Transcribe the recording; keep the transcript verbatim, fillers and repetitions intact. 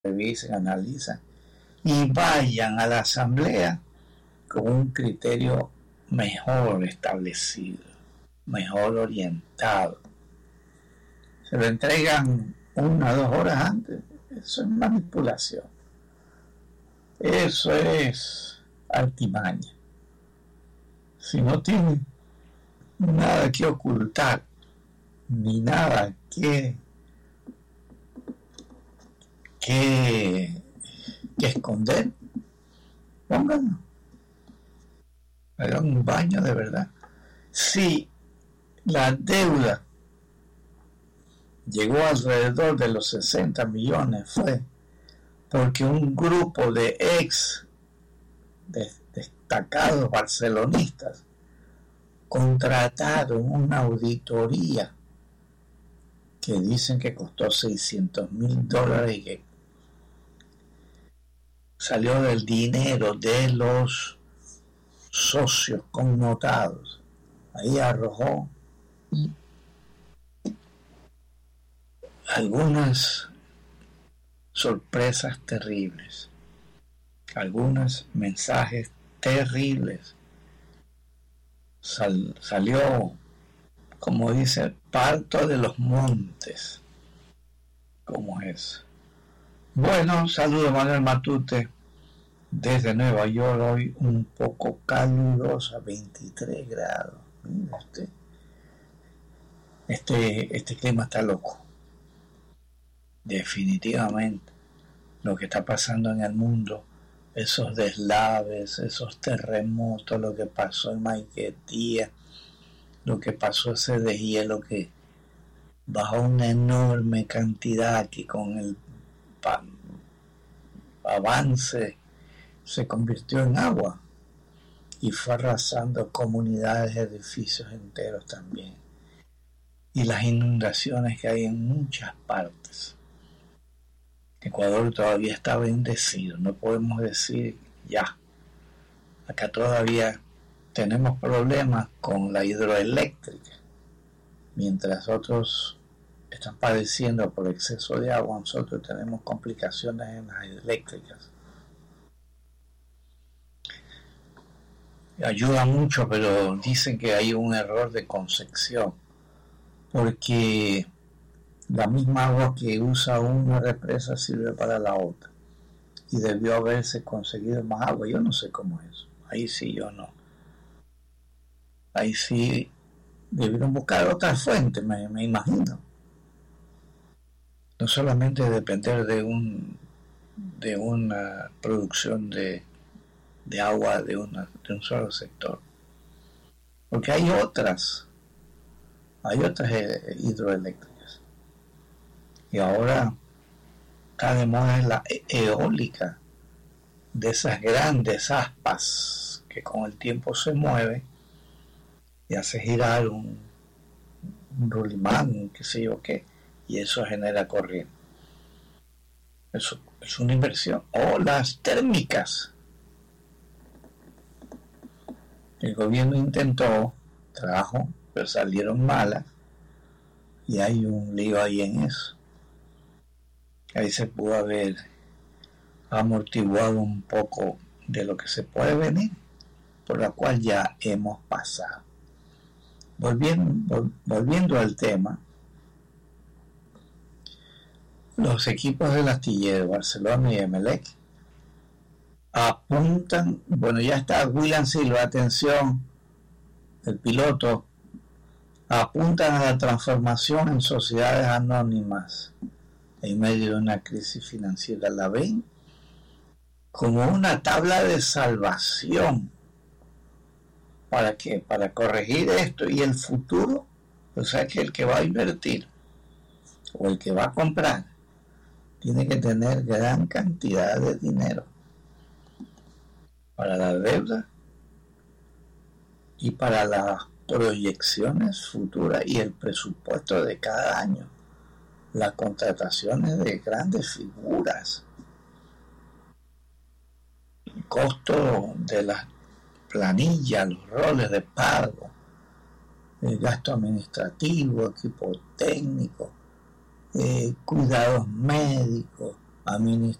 revisen, analizan y vayan a la asamblea con un criterio mejor establecido, mejor orientado. Se lo entregan una o dos horas antes. Eso es manipulación. Eso es artimaña. Si no tienen nada que ocultar, ni nada que, que, que esconder, pónganlo. Hagan un baño de verdad. Si la deuda llegó alrededor de los sesenta millones, fue porque un grupo de ex destacados barcelonistas contrataron una auditoría que dicen que costó seiscientos mil dólares y que salió del dinero de los socios connotados. Ahí arrojó algunas sorpresas terribles, algunos mensajes terribles. Sal, salió, como dice, parto de los montes. ¿Cómo es? Bueno, saludo Manuel Matute desde Nueva York, hoy un poco calurosa, veintitrés grados. Mira usted, este, este clima está loco. Definitivamente lo que está pasando en el mundo, esos deslaves, esos terremotos, lo que pasó en Maiquetía, lo que pasó ese deshielo que bajó una enorme cantidad que con el avance se convirtió en agua y fue arrasando comunidades, edificios enteros también, y las inundaciones que hay en muchas partes. Ecuador todavía está bendecido, no podemos decir ya. Acá todavía tenemos problemas con la hidroeléctrica, mientras otros están padeciendo por exceso de agua, nosotros tenemos complicaciones en las eléctricas. Ayuda mucho, pero dicen que hay un error de concepción, porque la misma agua que usa una represa sirve para la otra, y debió haberse conseguido más agua. Yo no sé cómo es eso, ahí sí yo no. Ahí sí debieron buscar otra fuente, me, me imagino. No solamente depender de un de una producción de, de agua de, una, de un solo sector, porque hay otras, hay otras hidroeléctricas. Y ahora está de moda la eólica, de esas grandes aspas que con el tiempo se mueve y hace girar un, un rulimán, qué sé yo qué, y eso genera corriente. Eso es una inversión. O las térmicas. El gobierno intentó, trajo, pero salieron malas, y hay un lío ahí en eso. Ahí se pudo haber amortiguado un poco de lo que se puede venir, por la cual ya hemos pasado. Volviendo, volviendo al tema, los equipos del astillero, Barcelona y Emelec, apuntan, bueno, ya está William Silva, atención, el piloto, apuntan a la transformación en sociedades anónimas en medio de una crisis financiera. La ven como una tabla de salvación. ¿Para qué? Para corregir esto y el futuro. O sea que el que va a invertir o el que va a comprar tiene que tener gran cantidad de dinero para la deuda y para las proyecciones futuras y el presupuesto de cada año, las contrataciones de grandes figuras, el costo de las planillas, los roles de pago, el gasto administrativo, equipo técnico, eh, cuidados médicos, administrar